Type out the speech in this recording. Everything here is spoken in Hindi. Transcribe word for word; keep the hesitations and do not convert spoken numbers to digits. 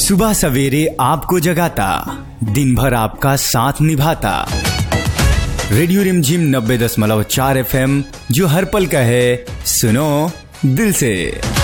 सुबह सवेरे आपको जगाता, दिन भर आपका साथ निभाता। रेडियो रिमझिम नब्बे दशमलव चार एफ एम, जो हर पल का है, सुनो दिल से।